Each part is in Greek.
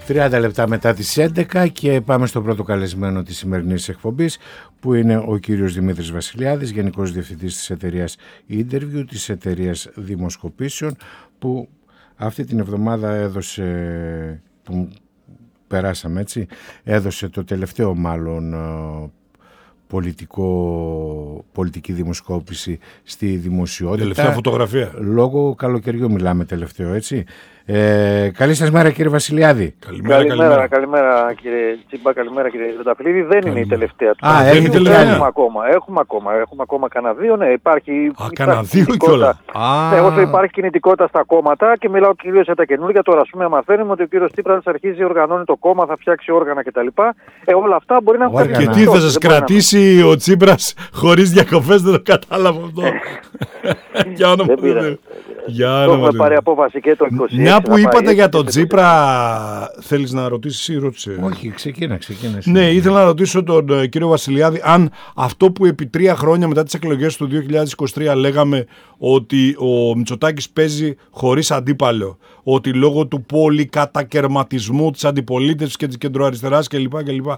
30 λεπτά μετά τις 11 και πάμε στο πρώτο καλεσμένο της σημερινής εκπομπής, που είναι ο κύριος Δημήτρης Βασιλιάδης, Γενικός Διευθυντής της εταιρείας Interview, της εταιρείας δημοσκοπήσεων, που αυτή την εβδομάδα έδωσε, που περάσαμε έτσι, έδωσε το τελευταίο μάλλον πολιτική δημοσκόπηση στη δημοσιότητα. Τελευταία φωτογραφία. Λόγω καλοκαιριού μιλάμε τελευταίο, έτσι. Καλή σας μέρα, κύριε Βασιλιάδη. Καλημέρα κύριε Τσίμπα, καλημέρα κύριε Ζωταφυλίδη. Δεν είναι η τελευταία του. Έχουμε ακόμα κανένα δύο, ναι, υπάρχει. Κανένα δύο κιόλα. Εγώ υπάρχει κινητικότητα στα κόμματα και μιλάω κυρίως για τα καινούργια. Τώρα, ας πούμε, μαθαίνουμε ότι ο κύριος Τσίπρας αρχίζει, οργανώνει το κόμμα, θα φτιάξει όργανα κτλ. Όλα αυτά μπορεί να έχουν. Και τι θα σας κρατήσει ο Τσίπρας χωρίς διακοπές, δεν το κατάλαβα αυτό. Για όνομα του Θεού. Έχουμε πάρει απόφαση και το 26. Μια που είπατε για τον Τσίπρα, θέλεις να ρωτήσεις ή ρώτησε? Όχι, ξεκίνα. Ναι, ήθελα να ρωτήσω τον κύριο Βασιλιάδη αν αυτό που επί 3 χρόνια μετά τις εκλογές του 2023 λέγαμε ότι ο Μητσοτάκης παίζει χωρίς αντίπαλο, ότι λόγω του πολυκατακερματισμού της αντιπολίτευσης και της κεντροαριστεράς κλπ.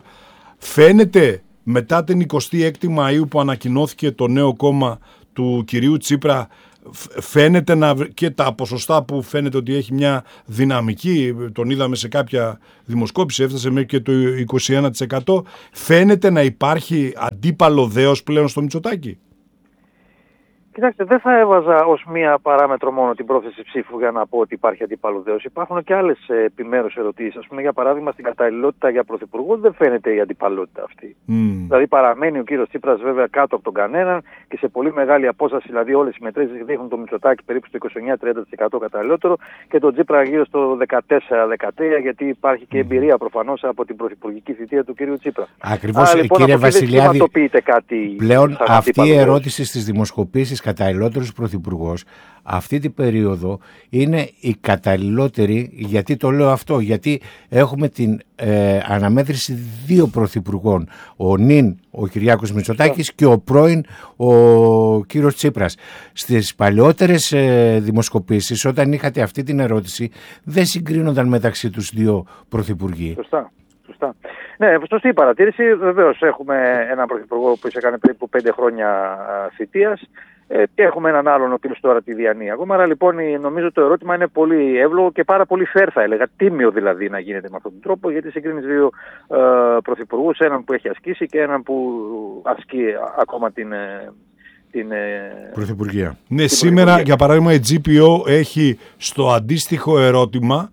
Φαίνεται μετά την 26η Μαΐου που ανακοινώθηκε το νέο κόμμα του κυρίου Τσίπρα, φαίνεται και τα ποσοστά που φαίνεται ότι έχει μια δυναμική, τον είδαμε σε κάποια δημοσκόπηση, έφτασε μέχρι και το 21%, φαίνεται να υπάρχει αντίπαλο δέος πλέον στο Μητσοτάκη? Κοιτάξτε, δεν θα έβαζα ως μία παράμετρο μόνο την πρόθεση ψήφου για να πω ότι υπάρχει αντίπαλο δέος. Υπάρχουν και άλλες επιμέρους ερωτήσεις. Ας πούμε, για παράδειγμα, στην καταλληλότητα για πρωθυπουργό δεν φαίνεται η αντιπαλότητα αυτή. Δηλαδή, παραμένει ο κύριος Τσίπρας βέβαια κάτω από τον κανέναν και σε πολύ μεγάλη απόσταση. Δηλαδή, όλες οι μετρήσεις δείχνουν το Μητσοτάκη περίπου στο 29-30% καταλληλότερο και τον Τσίπρα γύρω στο 14-13%, γιατί υπάρχει και εμπειρία προφανώς από την πρωθυπουργική θητεία του κύριου Τσίπρα. Ακριβώς, λοιπόν, κύριε Βασιλιάδη, πλέον αυτή η ερώτηση στις δημοσκοπήσεις καταλληλότερος πρωθυπουργός αυτή την περίοδο είναι η καταλληλότερη. Γιατί το λέω αυτό? Γιατί έχουμε την αναμέτρηση 2 πρωθυπουργών, ο νυν ο Κυριάκος Μητσοτάκης και ο πρώην ο κύριος Τσίπρας. Στις παλαιότερες δημοσκοπήσεις, όταν είχατε αυτή την ερώτηση, δεν συγκρίνονταν μεταξύ τους 2 πρωθυπουργοί. Σωστά. Ναι, σωστή η παρατήρηση. Βεβαίως έχουμε έναν πρωθυπουργό που έκανε περίπου 5 χρόνια θητείας και έχουμε έναν άλλον ο οποίος τώρα τη διανύει ακόμα. Άρα λοιπόν νομίζω το ερώτημα είναι πολύ εύλογο και πάρα πολύ fair, θα έλεγα, τίμιο δηλαδή να γίνεται με αυτόν τον τρόπο, γιατί συγκρίνεις 2 πρωθυπουργούς, έναν που έχει ασκήσει και έναν που ασκεί ακόμα την πρωθυπουργία. Ναι, σήμερα για παράδειγμα η GPO έχει στο αντίστοιχο ερώτημα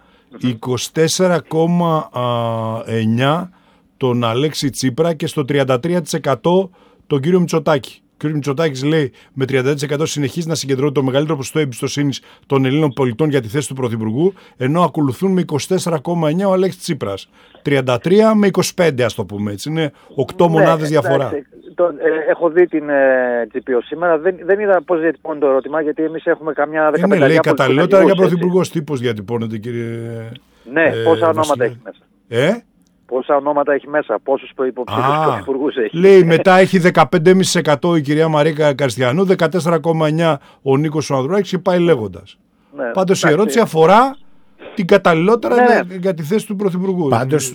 24,9 τον Αλέξη Τσίπρα και στο 33% τον κύριο Μητσοτάκη. Ο κύριος Μητσοτάκης λέει με 30% συνεχίζει να συγκεντρώνει το μεγαλύτερο ποσοστό εμπιστοσύνης των Ελλήνων πολιτών για τη θέση του Πρωθυπουργού, ενώ ακολουθούν με 24,9 ο Αλέξης Τσίπρας. 33 με 25, ας το πούμε έτσι. Είναι 8 μονάδες διαφορά. Έχω δει την GPO σήμερα. Δεν είδα πώς διατυπώνει το ερώτημα, γιατί εμείς έχουμε καμιά 15. Ναι, λέει καταλληλότερα για πρωθυπουργός. Τύπος διατυπώνεται, κύριε. Ναι, πόσα ονόματα έχει μέσα. Πόσα ονόματα έχει μέσα, πόσους υποψήφιους πρωθυπουργούς έχει. Λέει μετά έχει 15,5% η κυρία Μαρίκα Καρστιανού, 14,9% ο Νίκος Ανδρουλάκης και πάει λέγοντας. Ναι, πάντως η ερώτηση αφορά την καταλληλότερα για τη θέση του πρωθυπουργού. Πάντως,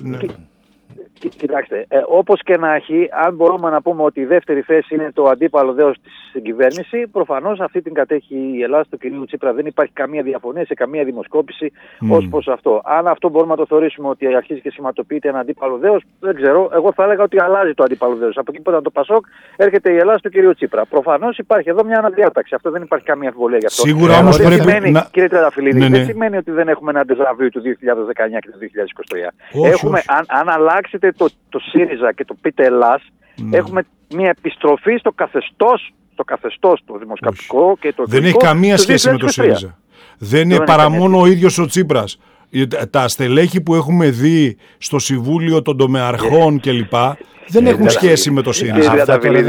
κοιτάξτε, όπως και να έχει, αν μπορούμε να πούμε ότι η δεύτερη θέση είναι το αντίπαλο δέος της κυβέρνηση, προφανώς αυτή την κατέχει η Ελλάδα του κυρίου Τσίπρα. Δεν υπάρχει καμία διαφωνία σε καμία δημοσκόπηση ως προς αυτό. Αν αυτό μπορούμε να το θεωρήσουμε ότι αρχίζει και σηματοποιείται ένα αντίπαλο δέος, δεν ξέρω. Εγώ θα έλεγα ότι αλλάζει το αντίπαλο δέος. Από εκεί που ήταν το Πασόκ, έρχεται η Ελλάδα του κυρίου Τσίπρα. Προφανώς υπάρχει εδώ μια αναδιάταξη. Αυτό δεν υπάρχει καμία αμφιβολία γι' αυτό. Σίγουρα όμως πρέπει να. Κύριε Τρενταφυλλίδη, δεν σημαίνει ότι δεν έχουμε ένα ντεζαβίου του 2019 και του 2023. Αν αλλάξετε το ΣΥΡΙΖΑ και το πείτε Ελλάς, έχουμε μια επιστροφή στο καθεστώς το δημοσκοπικό και το δεν έχει καμία σχέση με το ΣΥΡΙΖΑ. Δεν είναι παρά μόνο ο ίδιος ο Τσίπρας. Τα στελέχη που έχουμε δει στο Συμβούλιο των Τομεαρχών κλπ. Δεν έχουν σχέση με το ΣΥΡΙΖΑ.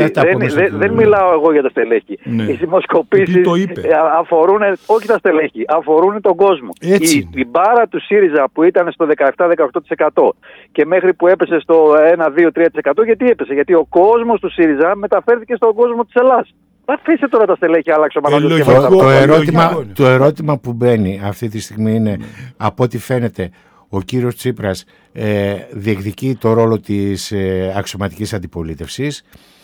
Δεν μιλάω εγώ για τα στελέχη. Οι δημοσκοπήσεις αφορούν, όχι τα στελέχη, αφορούν τον κόσμο. Η μπάρα του ΣΥΡΙΖΑ που ήταν στο 17-18% και μέχρι που έπεσε στο 1-2-3%, γιατί έπεσε? Γιατί ο κόσμος του ΣΥΡΙΖΑ μεταφέρθηκε στον κόσμο της Ελλάδας. Αφήστε τώρα τα στελέχη, άλλαξε ο το ερώτημα που μπαίνει αυτή τη στιγμή είναι, από ό,τι φαίνεται, ο κύριος Τσίπρας διεκδικεί το ρόλο της αξιωματικής αντιπολίτευσης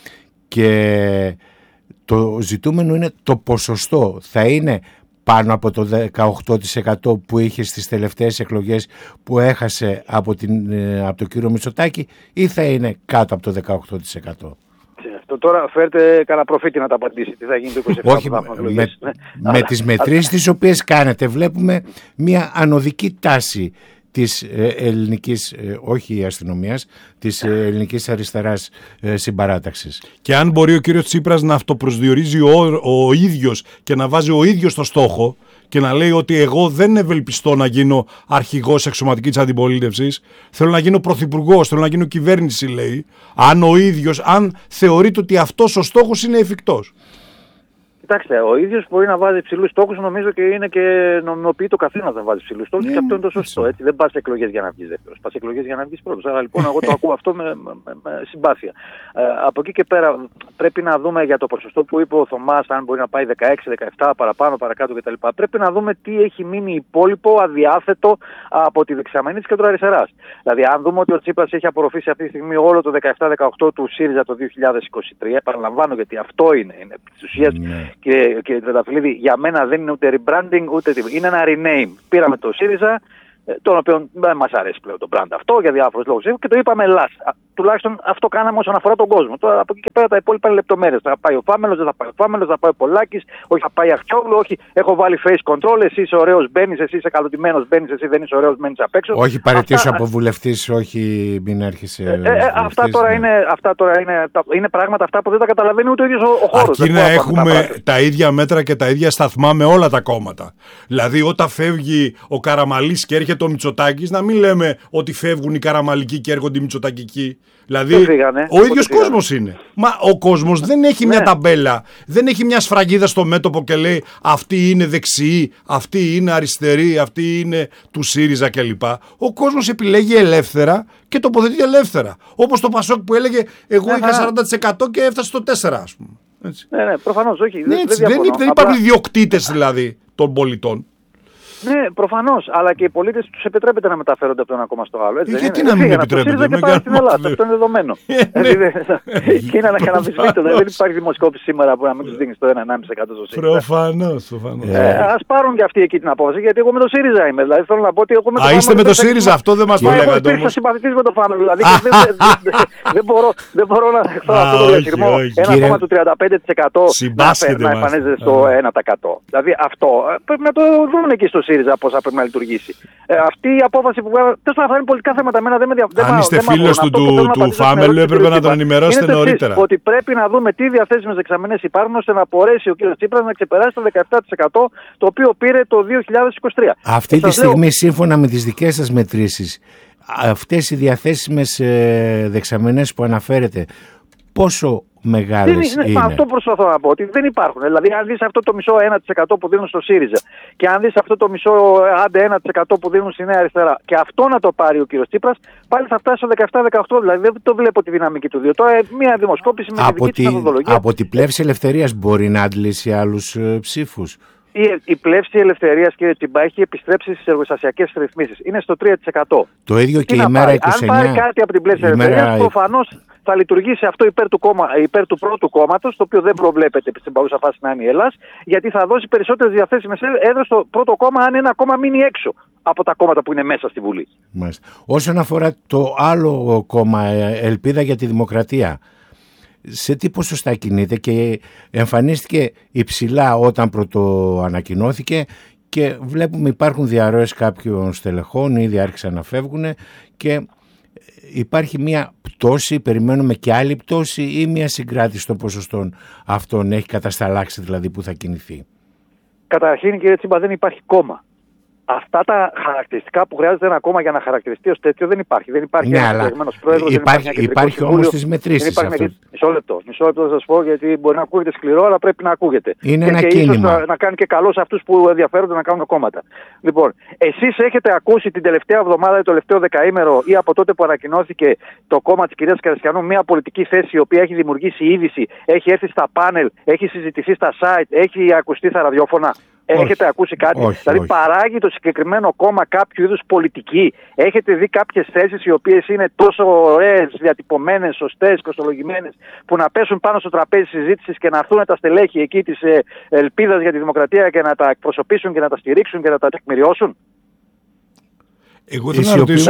και το ζητούμενο είναι το ποσοστό. Θα είναι πάνω από το 18% που είχε στις τελευταίες εκλογές που έχασε από τον κύριο Μητσοτάκη, ή θα είναι κάτω από το 18%. Τώρα φέρτε κανένα προφήτη να τα απαντήσει. Τι θα γίνει το 27%? Όχι, με τις μετρήσεις τις οποίες κάνετε βλέπουμε μια ανωδική τάση της ελληνικής, όχι αστυνομίας, της ελληνικής αριστεράς συμπαράταξης. Και αν μπορεί ο κύριος Τσίπρας να αυτοπροσδιορίζει ο ίδιος και να βάζει ο ίδιος το στόχο και να λέει ότι εγώ δεν ευελπιστώ να γίνω αρχηγός αξιωματικής αντιπολίτευσης, θέλω να γίνω πρωθυπουργός, θέλω να γίνω κυβέρνηση, λέει, αν θεωρείται ότι αυτός ο στόχος είναι εφικτός. Κοιτάξτε, ο ίδιος μπορεί να βάζει ψηλούς στόχους, νομίζω και είναι και νομιμοποιεί το καθένα να βάζει ψηλούς στόχους, και αυτό είναι το σωστό. Έτσι. Δεν πας σε εκλογές για να βγεις δεύτερος, πας σε εκλογές για να βγεις πρώτος. Άρα λοιπόν εγώ το ακούω αυτό με συμπάθεια. Από εκεί και πέρα πρέπει να δούμε για το ποσοστό που είπε ο Θωμάς, αν μπορεί να πάει 16, 17, παραπάνω, παρακάτω κτλ. Πρέπει να δούμε τι έχει μείνει υπόλοιπο, αδιάθετο από τη δεξαμενή της κεντροαριστεράς. Δηλαδή, αν δούμε ότι ο Τσίπρας έχει απορροφήσει αυτή τη στιγμή όλο το 17-18 του ΣΥΡΙΖΑ το 2023, επαναλαμβάνω γιατί αυτό είναι της ουσίας. Και Τρενταφυλλίδη, για μένα δεν είναι ούτε rebranding ούτε τίποτα. Είναι ένα rename. Πήραμε το ΣΥΡΙΖΑ, τον οποίο δεν μας αρέσει πλέον το brand αυτό για διάφορους λόγους, και το είπαμε LAS. Τουλάχιστον αυτό κάναμε όσον αφορά τον κόσμο. Τώρα από εκεί και πέρα τα υπόλοιπα είναι λεπτομέρειες. Θα πάει ο Φάμελος, δεν θα πάει ο Φάμελος, θα πάει ο Πολάκης, όχι θα πάει Αχτσιόγλου, όχι έχω βάλει face control, εσύ είσαι ωραίος μπαίνεις, εσύ είσαι καλωτημένος μπαίνεις, εσύ δεν είσαι ωραίος μένεις απ' έξω. Όχι παραιτήσω από βουλευτής, όχι μην έρχεσαι. Αυτά τώρα είναι πράγματα αυτά που δεν τα καταλαβαίνει ούτε ο ίδιος ο χώρος. Αρκεί να έχουμε τα ίδια μέτρα και τα ίδια σταθμά με όλα τα κόμματα. Δηλαδή όταν φεύγει ο Καραμαλής και έρχεται ο Μητσοτάκης, να μην λέμε ότι φεύγουν οι Καραμαλικοί και έρχονται οι Μητσοτακικοί. Δηλαδή ο ίδιος κόσμος είναι. Μα ο κόσμος δεν έχει μια ταμπέλα, δεν έχει μια σφραγίδα στο μέτωπο και λέει αυτοί είναι δεξιοί, αυτοί είναι αριστεροί, αυτοί είναι του ΣΥΡΙΖΑ κλπ. Ο κόσμος επιλέγει ελεύθερα και τοποθετεί ελεύθερα. Όπως το Πασόκ που έλεγε εγώ είχα 40% και έφτασε στο 4%, ας πούμε. Έτσι. Ναι, προφανώς όχι. Δεν υπάρχουν ιδιοκτήτες δηλαδή των πολιτών. Ναι, προφανώς. Αλλά και οι πολίτες τους επιτρέπεται να μεταφέρονται από το ένα κόμμα στο άλλο. Γιατί να μην επιτρέπεται? Και πάνε στην Ελλάδα. Αυτό είναι δεδομένο. Και είναι αναμφισβήτητο. Δεν υπάρχει δημοσκόπηση σήμερα που να μην τους δίνει το 1,5% στο ΣΥΡΙΖΑ. Προφανώς. Ας πάρουν και αυτοί εκεί την απόφαση, γιατί εγώ με το ΣΥΡΙΖΑ είμαι. Δηλαδή θέλω να πω ότι εγώ με το ΣΥΡΙΖΑ. Είστε με το ΣΥΡΙΖΑ, αυτό δεν μας το λέγατε όμως. Εγώ υπήρξα συμπαθητής με το Φάμελο. Δηλαδή δεν μπορώ να δεχτώ αυτό το διασυρμό. Ένα κόμμα του 35% να εμφανίζεται στο 1%. Δηλαδή αυτό πρέπει να το δουν εκεί στο ΣΥΡΙΖΑ πώς θα πρέπει να λειτουργήσει. Αυτή η απόφαση που βγάλω, θα είναι πολιτικά θέματα. Εμένα δεν με ενδιαφέρει. Αν είστε φίλος του Φάμελου, έπρεπε να τον ενημερώσετε νωρίτερα. Ότι πρέπει να δούμε τι διαθέσιμες δεξαμενές υπάρχουν ώστε να μπορέσει ο κ. Τσίπρας να ξεπεράσει το 17% το οποίο πήρε το 2023. Αυτή τη στιγμή, σύμφωνα με τις δικές σας μετρήσεις, αυτές οι διαθέσιμες δεξαμενές που αναφέρετε, πόσο μεγάλες είναι? Αυτό προσπαθώ να πω, ότι δεν υπάρχουν. Δηλαδή, αν δεις αυτό το μισό 1% που δίνουν στο ΣΥΡΙΖΑ και αν δεις αυτό το μισό άντε 1% που δίνουν στη Νέα Αριστερά και αυτό να το πάρει ο κύριος Τσίπρας, πάλι θα φτάσει στο 17-18%. Δηλαδή, δεν το βλέπω τη δυναμική του 2. Τώρα, μια δημοσκόπηση με τη δική της μεθοδολογία. Από την πλεύση ελευθερίας μπορεί να αντλήσει άλλους ψήφους? Η πλεύση ελευθερίας, κύριε Τσιμπά, έχει επιστρέψει στις εργοστασιακές ρυθμίσεις. Είναι στο 3%. Το ίδιο και η μέρα 29. Αν πάρει κάτι από την πλεύση ελευθερίας, προφανώς θα λειτουργήσει αυτό υπέρ του πρώτου κόμματος, το οποίο δεν προβλέπεται στην παρούσα φάση να είναι η Ελλάς, γιατί θα δώσει περισσότερες διαθέσιμες έδρες στο πρώτο κόμμα, αν ένα κόμμα μείνει έξω από τα κόμματα που είναι μέσα στη Βουλή. Μάλιστα. Όσον αφορά το άλλο κόμμα, Ελπίδα για τη Δημοκρατία, σε τι ποσοστά κινείται και εμφανίστηκε υψηλά όταν πρωτοανακοινώθηκε και βλέπουμε υπάρχουν διαρροές κάποιων στελεχών, ήδη άρχισαν να φεύγουν και υπάρχει μια πτώση, περιμένουμε και άλλη πτώση ή μια συγκράτηση των ποσοστών αυτών, έχει κατασταλάξει δηλαδή που θα κινηθεί? Καταρχήν, κύριε Τσίμπα, δεν υπάρχει κόμμα. Αυτά τα χαρακτηριστικά που χρειάζεται ένα κόμμα για να χαρακτηριστεί ως τέτοιο δεν υπάρχει. Δεν υπάρχει ναι, ένας εκλεγμένος πρόεδρος, υπάρχει όμως τις μετρήσεις αυτό. Μισό λεπτό θα σας πω, γιατί μπορεί να ακούγεται σκληρό, αλλά πρέπει να ακούγεται. Είναι ένα και κίνημα. Ίσως να κάνει και καλό σε αυτούς που ενδιαφέρονται να κάνουν κόμματα. Λοιπόν, εσείς έχετε ακούσει την τελευταία εβδομάδα ή το τελευταίο δεκαήμερο ή από τότε που ανακοινώθηκε το κόμμα της κυρίας Καριστιανού μια πολιτική θέση η οποία έχει δημιουργήσει είδηση, έχει έρθει στα πάνελ, έχει συζητηθεί στα site, έχει ακουστεί στα ραδιόφωνα? Έχετε ακούσει κάτι? Δηλαδή παράγει το συγκεκριμένο κόμμα κάποιο είδους πολιτική? Έχετε δει κάποιες θέσεις οι οποίες είναι τόσο ωραίες, διατυπωμένες, σωστές, κοστολογημένες, που να πέσουν πάνω στο τραπέζι συζήτησης και να έρθουν τα στελέχη εκεί της ελπίδας για τη δημοκρατία και να τα εκπροσωπήσουν και να τα στηρίξουν και να τα τεκμηριώσουν? Εγώ θέλω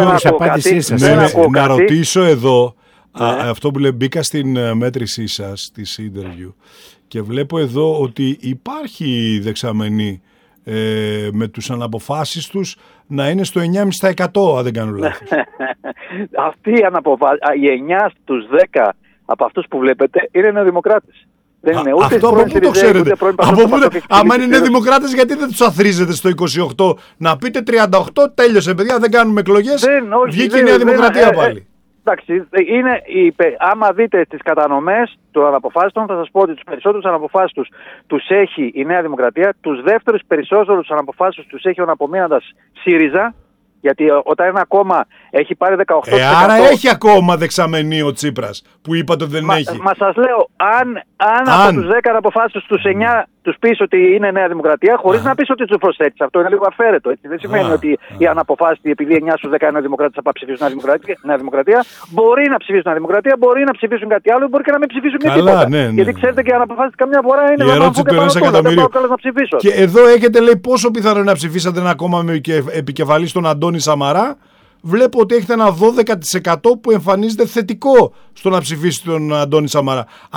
να ρωτήσω εδώ αυτό που λέει, μπήκα στην μέτρησή σας της interview και βλέπω εδώ ότι υπάρχει δεξαμενή με τους αναποφάσεις τους να είναι στο 9,5% αν δεν κάνω λάθος. Αυτοί οι 9 στους 10 από αυτούς που βλέπετε είναι νεοδημοκράτες. Δεν είναι ούτε αυτό από πού το ξέρετε? Άμα είναι νεοδημοκράτες, γιατί δεν τους αθρίζετε στο 28 να πείτε 38 τέλειωσε παιδιά, δεν κάνουμε εκλογές, βγήκε η Νέα Δημοκρατία πάλι? Εντάξει, άμα δείτε τις κατανομές των αναποφάσεων, θα σας πω ότι τους περισσότερους αναποφάσεις τους έχει η Νέα Δημοκρατία, τους δεύτερους περισσότερους αναποφάσεις τους έχει ο αναπομείναντας ΣΥΡΙΖΑ, γιατί όταν ένα κόμμα έχει πάρει 18%... άρα έχει ακόμα δεξαμενή ο Τσίπρας, που είπατε ότι δεν έχει. Μα σας λέω, αν από τους 10 αναποφάσεις τους 9 τους πεις ότι είναι Νέα Δημοκρατία, χωρίς να πεις ότι τους προσθέτεις. Αυτό είναι λίγο αφαίρετο. Έτσι. Δεν σημαίνει ότι οι αναποφάσεις, επειδή 9 στους 10 είναι δημοκράτες, θα ψηφίσουν Νέα Δημοκρατία. Μπορεί να ψηφίσουν Νέα Δημοκρατία, μπορεί να ψηφίσουν κάτι άλλο, μπορεί και να μην ψηφίσουν και τίποτα. Ναι. Γιατί ξέρετε και οι αναποφάσεις καμιά φορά είναι να ψηφίσω. Και εδώ έχετε, λέει, πόσο πιθανό είναι να ψηφίσατε ένα κόμμα με επικεφαλή στον Αντώνη Σαμαρά. Βλέπω ότι έχετε ένα 12% που εμφανίζεται θετικό στο να ψηφίσει τον Αντώνη Σαμαρά.